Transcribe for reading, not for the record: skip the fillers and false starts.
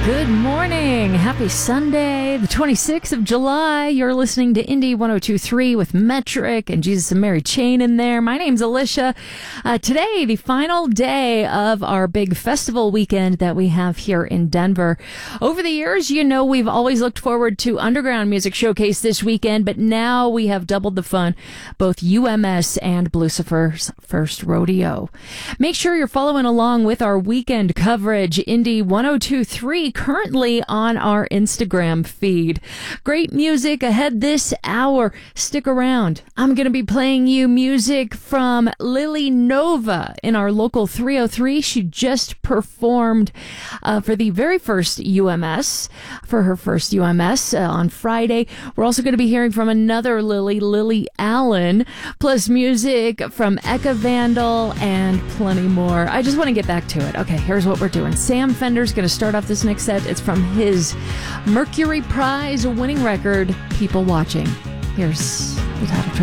Good morning. Happy Sunday, the 26th of July. You're listening to Indie 102.3 with Metric and Jesus and Mary Chain in there. My name's Alicia. Today, the final day of our big festival weekend that we have here in Denver. Over the years, you know, we've always looked forward to Underground Music Showcase this weekend, but now we have doubled the fun, both UMS and Blucifer's First Rodeo. Make sure you're following along with our weekend coverage, Indie 102.3, currently on our Instagram feed. Great music ahead this hour. Stick around. I'm going to be playing you music from Lily Nova in our local 303. She just performed for the very first UMS, for her first UMS on Friday. We're also going to be hearing from another Lily, Lily Allen, plus music from Eka Vandal and plenty more. I just want to get back to it. Okay, here's what we're doing. Sam Fender's going to start off this next set. It's from his Mercury Prize winning record, People Watching. Here's the title track.